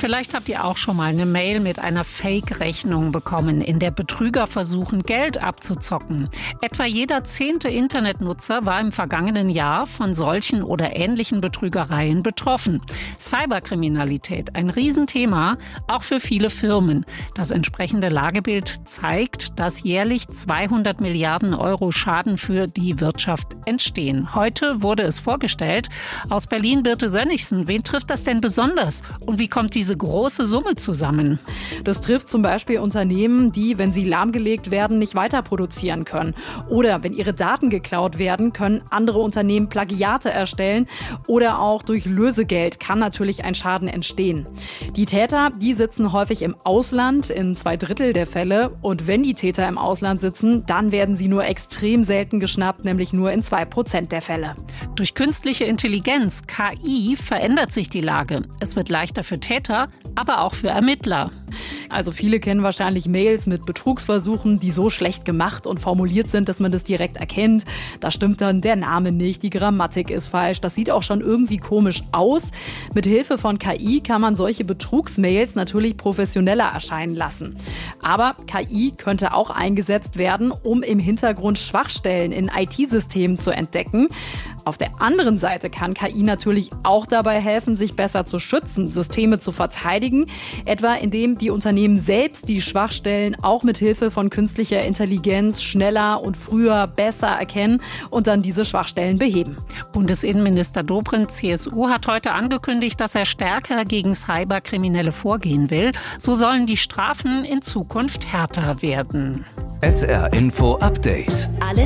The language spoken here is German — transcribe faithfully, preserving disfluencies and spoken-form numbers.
Vielleicht habt ihr auch schon mal eine Mail mit einer Fake-Rechnung bekommen, in der Betrüger versuchen, Geld abzuzocken. Etwa jeder zehnte Internetnutzer war im vergangenen Jahr von solchen oder ähnlichen Betrügereien betroffen. Cyberkriminalität, ein Riesenthema, auch für viele Firmen. Das entsprechende Lagebild zeigt, dass jährlich zweihundert Milliarden Euro Schaden für die Wirtschaft entstehen. Heute wurde es vorgestellt. Aus Berlin Birte Sönnigsen. Wen trifft das denn besonders? Und wie kommt diese große Summe zusammen? Das trifft zum Beispiel Unternehmen, die, wenn sie lahmgelegt werden, nicht weiter produzieren können. Oder wenn ihre Daten geklaut werden, können andere Unternehmen Plagiate erstellen. Oder auch durch Lösegeld kann natürlich ein Schaden entstehen. Die Täter, die sitzen häufig im Ausland, in zwei Drittel der Fälle. Und wenn die Täter im Ausland sitzen, dann werden sie nur extrem selten geschnappt, nämlich nur in zwei Prozent der Fälle. Durch künstliche Intelligenz, K I, verändert sich die Lage. Es wird leichter für Täter, aber auch für Ermittler. Also viele kennen wahrscheinlich Mails mit Betrugsversuchen, die so schlecht gemacht und formuliert sind, dass man das direkt erkennt. Da stimmt dann der Name nicht, die Grammatik ist falsch. Das sieht auch schon irgendwie komisch aus. Mit Hilfe von K I kann man solche Betrugsmails natürlich professioneller erscheinen lassen. Aber K I könnte auch eingesetzt werden, um im Hintergrund Schwachstellen in I T-Systemen zu entdecken. Auf der anderen Seite kann K I natürlich auch dabei helfen, sich besser zu schützen, Systeme zu verteidigen, etwa indem die Unternehmen selbst die Schwachstellen auch mit Hilfe von künstlicher Intelligenz schneller und früher besser erkennen und dann diese Schwachstellen beheben. Bundesinnenminister Dobrindt, C S U, hat heute angekündigt, dass er stärker gegen Cyberkriminelle vorgehen will. So sollen die Strafen in Zukunft härter werden. S R Info Update. Alle